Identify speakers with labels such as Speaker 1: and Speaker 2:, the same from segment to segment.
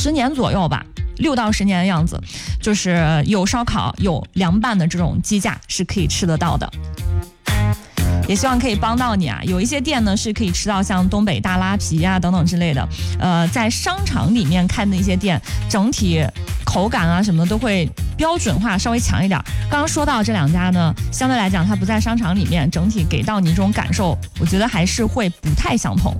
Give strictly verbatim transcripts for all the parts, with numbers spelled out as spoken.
Speaker 1: 十年左右吧，六到十年的样子，就是有烧烤有凉拌的这种鸡架是可以吃得到的。也希望可以帮到你啊！有一些店呢是可以吃到像东北大拉皮啊等等之类的，呃，在商场里面开的一些店，整体口感啊什么的都会标准化稍微强一点。刚刚说到这两家呢，相对来讲它不在商场里面，整体给到你这种感受，我觉得还是会不太相同。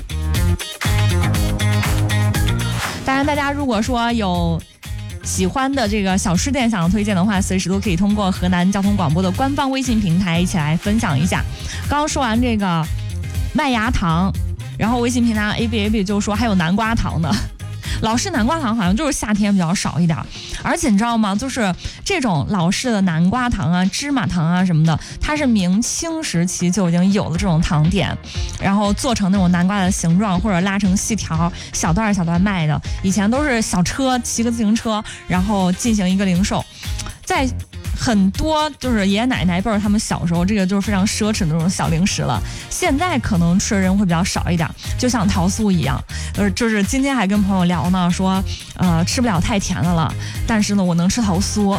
Speaker 1: 当然，大家如果说有喜欢的这个小吃店想要推荐的话，随时都可以通过河南交通广播的官方微信平台一起来分享一下。刚刚说完这个麦芽糖，然后微信平台 A B A B 就说还有南瓜糖的。老式南瓜糖好像就是夏天比较少一点，而且你知道吗？就是这种老式的南瓜糖啊、芝麻糖啊什么的，它是明清时期就已经有了这种糖点，然后做成那种南瓜的形状，或者拉成细条，小段小段卖的。以前都是小车骑个自行车，然后进行一个零售，在很多就是爷爷奶奶辈儿，他们小时候这个就是非常奢侈的那种小零食了。现在可能吃的人会比较少一点，就像桃酥一样，呃，就是今天还跟朋友聊呢，说呃吃不了太甜的了，但是呢我能吃桃酥，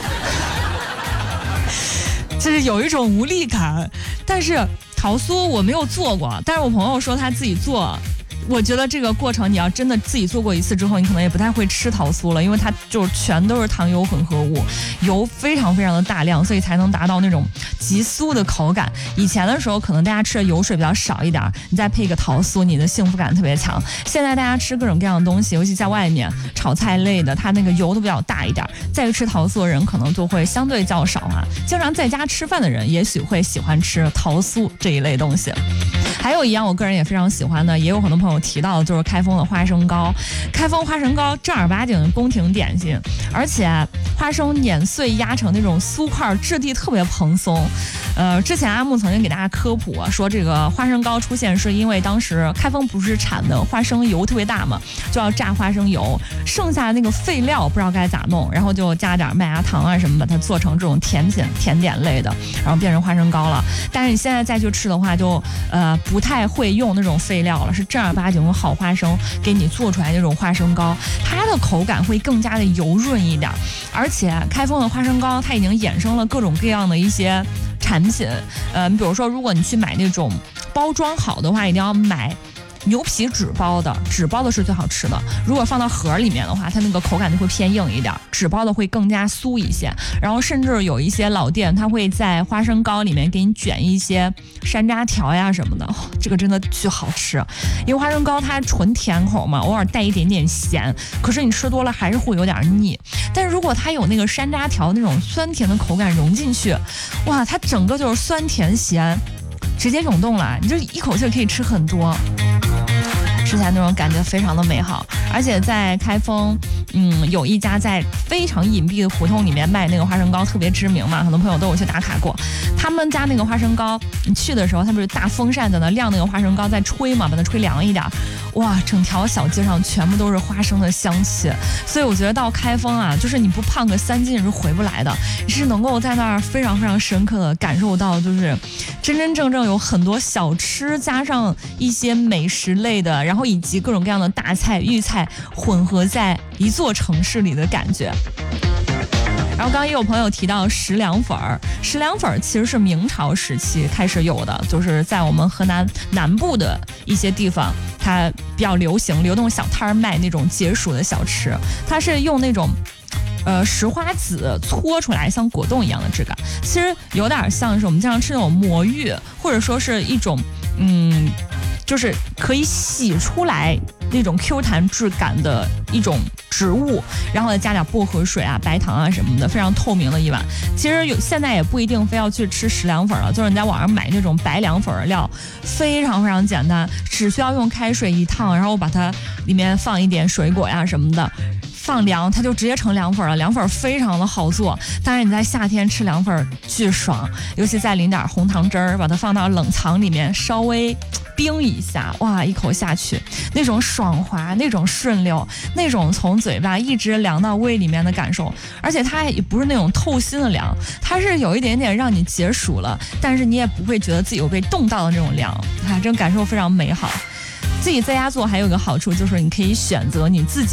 Speaker 1: 就是有一种无力感。但是桃酥我没有做过，但是我朋友说他自己做。我觉得这个过程，你要真的自己做过一次之后，你可能也不太会吃桃酥了，因为它就全都是糖油混合物，油非常非常的大量，所以才能达到那种极酥的口感。以前的时候，可能大家吃的油水比较少一点，你再配一个桃酥，你的幸福感特别强。现在大家吃各种各样的东西，尤其在外面炒菜类的，它那个油都比较大一点，再去吃桃酥的人可能就会相对较少啊。经常在家吃饭的人，也许会喜欢吃桃酥这一类东西。还有一样，我个人也非常喜欢的，也有很多朋友提到的，就是开封的花生糕。开封花生糕正儿八经的宫廷点心，而且花生碾碎压成那种酥块，质地特别蓬松。呃，之前阿木曾经给大家科普啊，说这个花生糕出现是因为当时开封不是产的花生油特别大嘛，就要榨花生油，剩下的那个废料不知道该咋弄，然后就加点麦芽糖啊什么，把它做成这种甜品甜点类的，然后变成花生糕了。但是你现在再去吃的话，就呃不太会用那种废料了，是正儿八经用好花生给你做出来那种花生糕，它的口感会更加的油润一点。而且开封的花生糕它已经衍生了各种各样的一些产品，呃，比如说如果你去买那种包装好的话，一定要买牛皮纸包的，纸包的是最好吃的。如果放到盒里面的话，它那个口感就会偏硬一点，纸包的会更加酥一些。然后甚至有一些老店，它会在花生糕里面给你卷一些山楂条呀什么的，哦，这个真的巨好吃。因为花生糕它纯甜口嘛，偶尔带一点点咸，可是你吃多了还是会有点腻。但是如果它有那个山楂条那种酸甜的口感融进去，哇，它整个就是酸甜咸直接涌动了，你就一口气可以吃很多，吃起来那种感觉非常的美好。而且在开封，嗯，有一家在非常隐蔽的胡同里面卖那个花生糕特别知名嘛，很多朋友都有去打卡过。他们家那个花生糕，你去的时候，他不是大风扇在那晾那个花生糕在吹嘛，把它吹凉一点，哇，整条小街上全部都是花生的香气。所以我觉得到开封啊，就是你不胖个三斤是回不来的，你是能够在那儿非常非常深刻的感受到，就是真真正正有很多小吃加上一些美食类的，然后以及各种各样的大菜豫菜混合在一座城市里的感觉。然后刚刚也有朋友提到食凉粉儿，食凉粉儿其实是明朝时期开始有的，就是在我们河南南部的一些地方，它比较流行，流动小摊儿卖那种解暑的小吃，它是用那种呃石花籽搓出来像果冻一样的质感，其实有点像是我们经常吃那种魔芋，或者说是一种嗯就是可以洗出来那种 Q 弹质感的一种植物，然后再加点薄荷水啊、白糖啊什么的，非常透明的一碗。其实有现在也不一定非要去吃食凉粉了，就是你在网上买那种白凉粉的料，非常非常简单，只需要用开水一烫，然后把它里面放一点水果呀什么的。放凉，它就直接成凉粉了。凉粉非常的好做，当然你在夏天吃凉粉巨爽，尤其再淋点红糖汁儿，把它放到冷藏里面稍微冰一下，哇，一口下去，那种爽滑，那种顺溜，那种从嘴巴一直凉到胃里面的感受。而且它也不是那种透心的凉，它是有一点点让你解暑了，但是你也不会觉得自己有被冻到的那种凉，啊，这种感受非常美好。自己在家做还有个好处，就是你可以选择你自己